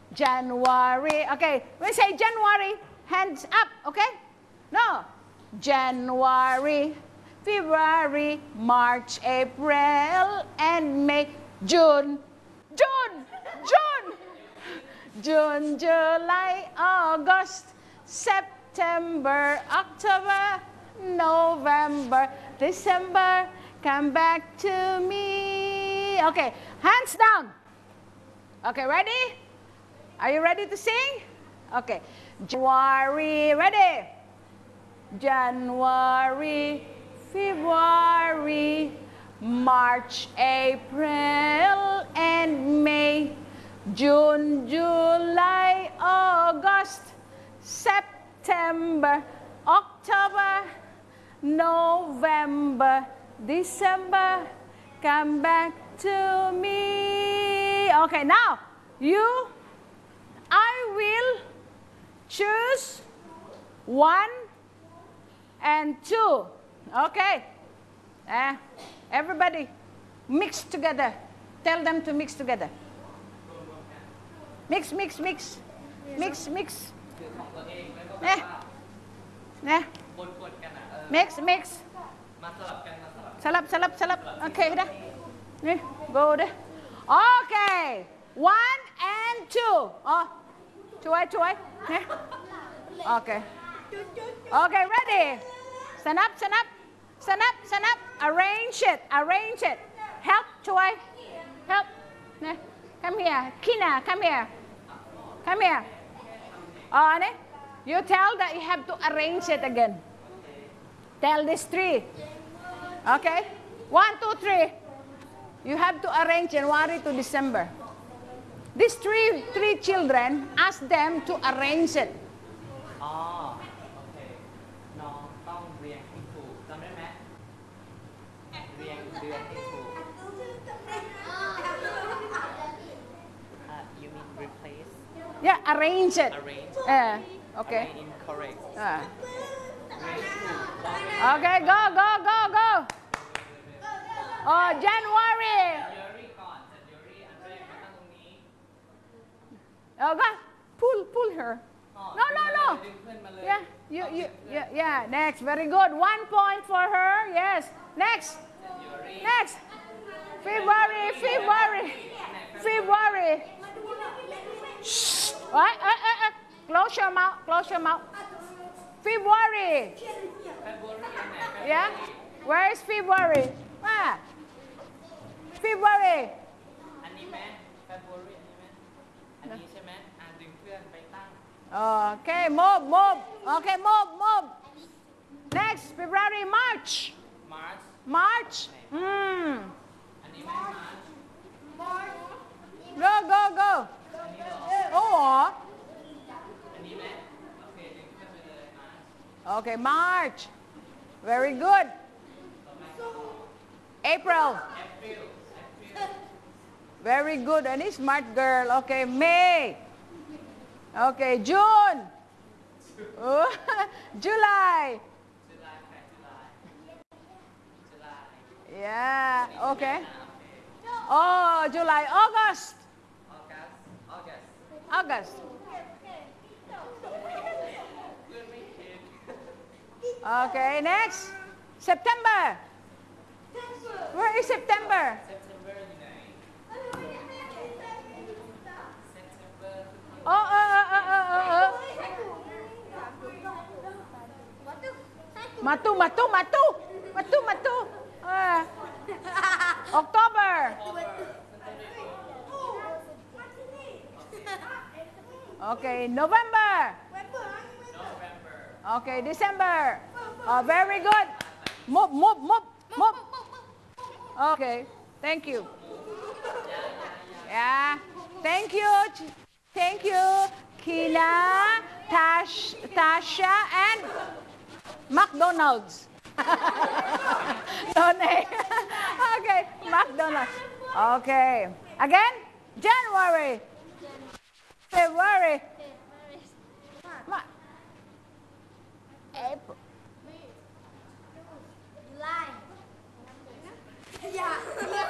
January. Okay, we say January, hands up, okay? No. January, February, March, April, and May, June. June, June. June, July, August, September, October, November, December, come back to me. Okay, hands down. Okay, ready? Are you ready to sing? Okay. January, ready? January, February, March, April, and May, June, July, August, September, October, November, December, come back to me. Okay, now I will choose 1 and 2. Okay. Everybody mix together. Tell them to mix together. Mix, mix, mix. Mix, mix. Mix, mix. Salap. Okay, dah. Go dah. Okay. 1 and 2. Oh, cuai. Okay. Okay, ready? Stand up. Arrange it. Help, cuai. Help. Come here. Kina, come here. Oh, you tell that you have to arrange it again. Tell these 3. Okay? 1, 2, 3. You have to arrange January to December. These three children, ask them to arrange it. Oh, okay. น้องต้องเรียงให้ถูกจำได้ไหมเรียงเดือนให้ถูก You mean replace? Yeah, arrange it. Arrange. Okay. Incorrect. Okay, go. Oh, January. Oh, go. Pull her. No. Yeah. Next, very good. 1 point for her. Yes. Next. February. Shh. Close your mouth. February. Yeah. Where is February? February. อันนี้ไหม February อันนี้ใช่ไหมดึงเพื่อนไปตั้ง Okay, move. Okay, move. Next, February, March. March. อันนี้ไหม March Go. Oh. อันนี้ไหมโอเคดึงเพื่อนไปเลย March Okay, March. Very good. April. Very good. Any smart girl. Okay, May. Okay, June. July. Yeah, okay. Oh, July. August. Okay, next. September. Where is September? Oh. Matu. October. Okay, November. Okay, December. Oh, very good. Move. Okay, thank you. Yeah, thank you, Kina, Tasha, and McDonald's. Okay, McDonald's. Okay, again, January, February, April. July. Yeah.